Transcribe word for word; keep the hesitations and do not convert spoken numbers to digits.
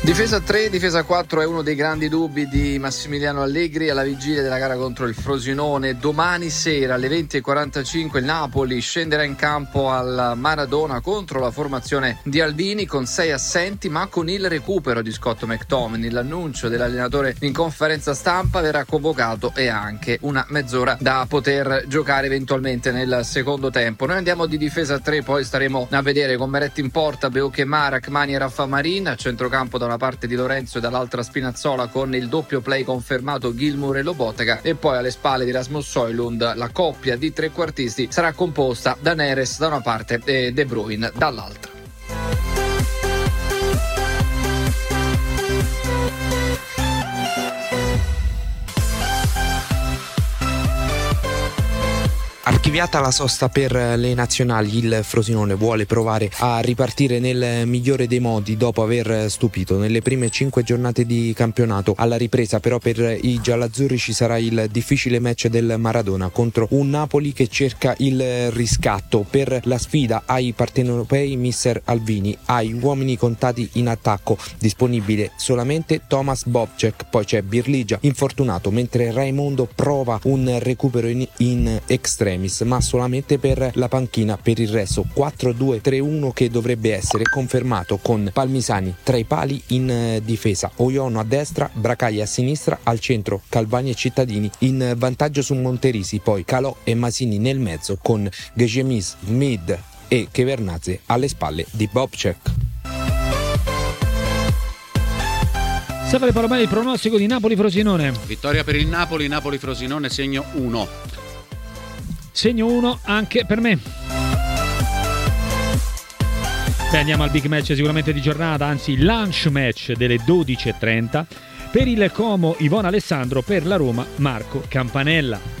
Difesa tre, difesa quattro è uno dei grandi dubbi di Massimiliano Allegri alla vigilia della gara contro il Frosinone. Domani sera alle venti e quarantacinque il Napoli scenderà in campo al Maradona contro la formazione di Albini con sei assenti ma con il recupero di Scott McTominay. L'annuncio dell'allenatore in conferenza stampa: verrà convocato e anche una mezz'ora da poter giocare eventualmente nel secondo tempo. Noi andiamo di difesa tre, poi staremo a vedere con Meret in porta, Beuchemar, Rachmani e Raffa Marin, a centrocampo da una parte di Lorenzo e dall'altra Spinazzola con il doppio play confermato Gilmour e Lobotka, e poi alle spalle di Rasmus Højlund la coppia di trequartisti sarà composta da Neres da una parte e De Bruyne dall'altra. Archiviata la sosta per le nazionali, il Frosinone vuole provare a ripartire nel migliore dei modi dopo aver stupito nelle prime cinque giornate di campionato. Alla ripresa però per i giallaazzurri ci sarà il difficile match del Maradona contro un Napoli che cerca il riscatto. Per la sfida ai partenopei mister Albini ha gli uomini contati in attacco, disponibile solamente Thomas Bobcek, poi c'è Birligia infortunato, mentre Raimondo prova un recupero in, in extremis ma solamente per la panchina. Per il resto quattro due tre uno che dovrebbe essere confermato con Palmisani tra i pali in difesa, Oiono a destra, Bracaglia a sinistra, al centro Calvani e Cittadini in vantaggio su Monterisi, poi Calò e Masini nel mezzo con Gegemis, Mid e Kevernadze alle spalle di Bobcek. Stefano Palomari, il pronostico di Napoli-Frosinone. Vittoria per il Napoli, Napoli-Frosinone, segno uno. Segno uno anche per me. Beh, andiamo al big match sicuramente di giornata, anzi il lunch match delle dodici e trenta. Per il Como Ivona Alessandro, per la Roma Marco Campanella.